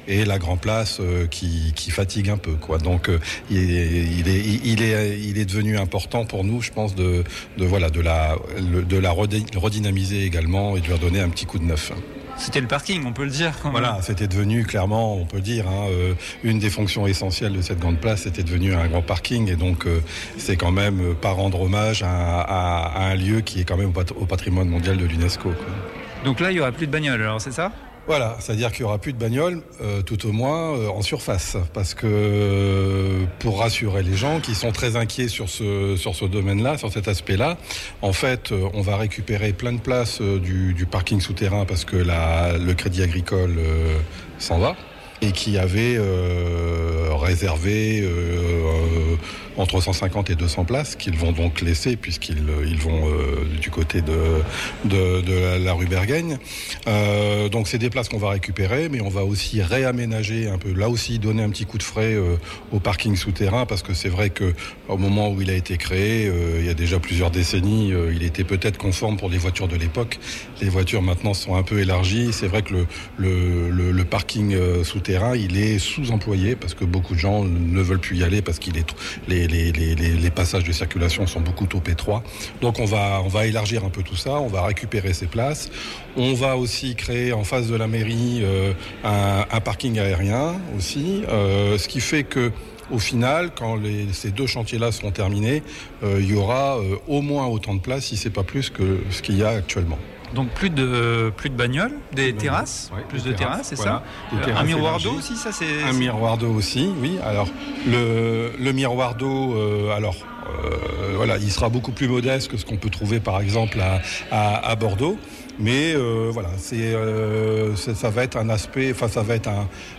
et la Grand Place qui fatigue un peu, quoi. Donc il est devenu important pour nous, je pense, de la redynamiser également et de leur donner un petit coup de neuf. C'était le parking, on peut le dire quand même. Voilà, c'était devenu clairement, on peut dire, une des fonctions essentielles de cette grande place, c'était devenu un grand parking, et donc c'est quand même pas rendre hommage à un lieu qui est quand même au patrimoine mondial de l'UNESCO, quoi. Donc là, il n'y aura plus de bagnoles, alors c'est ça ? Voilà, c'est-à-dire qu'il n'y aura plus de bagnoles, tout au moins en surface, parce que pour rassurer les gens qui sont très inquiets sur ce domaine-là, sur cet aspect-là, en fait, on va récupérer plein de places du parking souterrain parce que le Crédit Agricole s'en va, et qui avait réservé entre 150 et 200 places qu'ils vont donc laisser puisqu'ils vont du côté de la rue Bergaigne. Donc c'est des places qu'on va récupérer, mais on va aussi réaménager un peu, là aussi donner un petit coup de frais au parking souterrain, parce que c'est vrai que au moment où il a été créé, il y a déjà plusieurs décennies, il était peut-être conforme pour les voitures de l'époque. Les voitures maintenant sont un peu élargies. C'est vrai que le parking souterrain, il est sous-employé parce que beaucoup de gens ne veulent plus y aller parce qu'il est les passages de circulation sont beaucoup trop étroits. Donc on va élargir un peu tout ça, on va récupérer ces places. On va aussi créer en face de la mairie un parking aérien aussi, ce qui fait que au final, quand ces deux chantiers-là seront terminés, il y aura au moins autant de places, si c'est pas plus que ce qu'il y a actuellement. Donc plus de bagnoles, des terrasses, ouais, plus de terrasses, c'est voilà, ça. Un miroir d'eau aussi, ça c'est. Un miroir d'eau aussi, oui. Alors le miroir d'eau, voilà, il sera beaucoup plus modeste que ce qu'on peut trouver par exemple à Bordeaux. Mais voilà, ça va être un aspect, enfin ça va être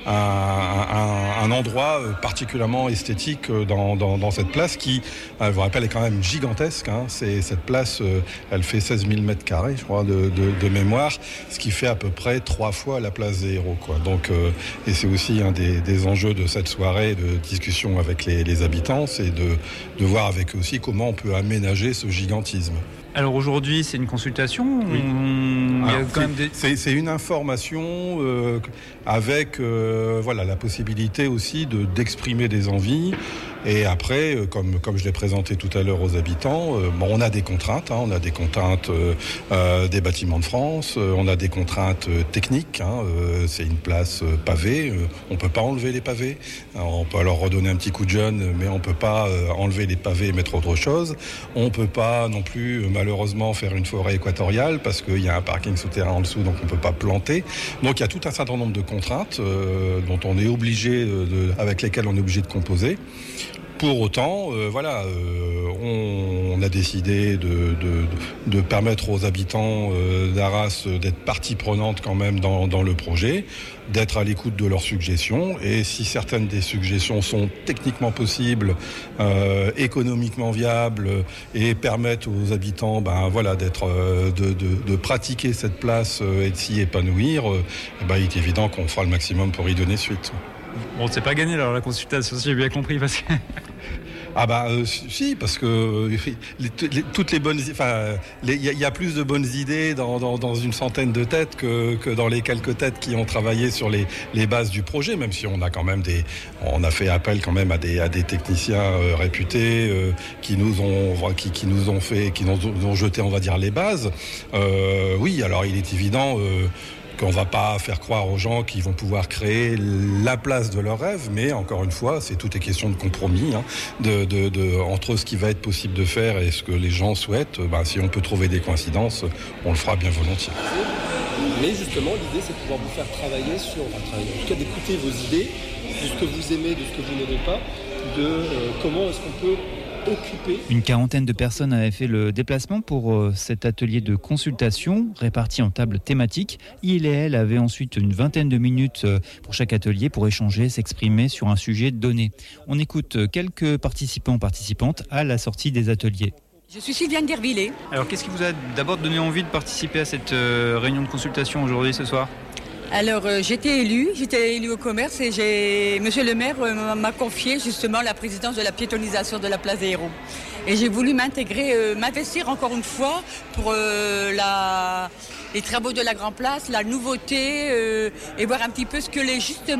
un endroit particulièrement esthétique dans cette place qui, je vous rappelle, est quand même gigantesque. Hein. Cette place, elle fait 16 000 mètres carrés, je crois, de mémoire, ce qui fait à peu près 3 fois la place des Héros, quoi. Donc, et c'est aussi un des enjeux de cette soirée de discussion avec les habitants, c'est de voir avec eux aussi comment on peut aménager ce gigantisme. Alors aujourd'hui, c'est une consultation. Oui. C'est une information avec voilà, la possibilité aussi d'exprimer des envies. Et après, comme je l'ai présenté tout à l'heure aux habitants, on a des contraintes. On a des contraintes des bâtiments de France. On a des contraintes techniques. C'est une place pavée. On ne peut pas enlever les pavés. Alors, on peut leur redonner un petit coup de jeune, mais on ne peut pas enlever les pavés et mettre autre chose. On ne peut pas non plus, malheureusement, faire une forêt équatoriale parce qu'il y a un parking souterrain en dessous, donc on ne peut pas planter. Donc il y a tout un certain nombre de contraintes dont on est obligé, avec lesquelles on est obligé de composer. Pour autant, on a décidé de permettre aux habitants d'Arras d'être partie prenante quand même dans le projet, d'être à l'écoute de leurs suggestions. Et si certaines des suggestions sont techniquement possibles, économiquement viables et permettent aux habitants de pratiquer cette place et de s'y épanouir, il est évident qu'on fera le maximum pour y donner suite. Bon, c'est pas gagné alors la consultation, si j'ai bien compris, parce que... Si, parce que toutes les bonnes, il y a plus de bonnes idées dans une centaine de têtes que dans les quelques têtes qui ont travaillé sur les bases du projet, même si on a quand même on a fait appel quand même à des techniciens réputés qui nous ont jeté, on va dire, les bases. Oui, alors il est évident qu'on ne va pas faire croire aux gens qu'ils vont pouvoir créer la place de leurs rêves, mais encore une fois, tout est question de compromis, entre ce qui va être possible de faire et ce que les gens souhaitent. Si on peut trouver des coïncidences, on le fera bien volontiers. Mais justement, l'idée, c'est de pouvoir vous faire travailler, en tout cas d'écouter vos idées, de ce que vous aimez, de ce que vous n'aimez pas, de comment est-ce qu'on peut occuper. Une quarantaine de personnes avaient fait le déplacement pour cet atelier de consultation réparti en tables thématiques. Il et elle avaient ensuite une vingtaine de minutes pour chaque atelier pour échanger, s'exprimer sur un sujet donné. On écoute quelques participantes à la sortie des ateliers. Je suis Sylviane Dervillers. Alors qu'est-ce qui vous a d'abord donné envie de participer à cette réunion de consultation aujourd'hui, ce soir ? Alors j'étais élue au commerce et Monsieur le maire m'a confié justement la présidence de la piétonisation de la place des Héros. Et j'ai voulu m'investir encore une fois pour les travaux de la Grand Place, la nouveauté et voir un petit peu ce que justement